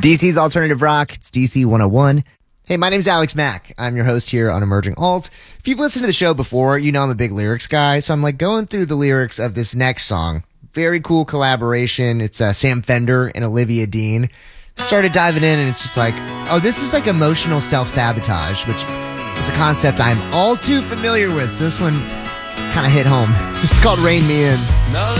DC's Alternative Rock. It's DC 101. Hey, my name's Alex Mack. I'm your host here on Emerging Alt. If you've listened to the show before, you know I'm a big lyrics guy, so I'm like going through the lyrics of this next song. Very cool collaboration. It's Sam Fender and Olivia Dean. Started diving in and it's just like, oh, this is like emotional self-sabotage, which is a concept I'm all too familiar with. So this one kind of hit home. It's called Rein Me In. Now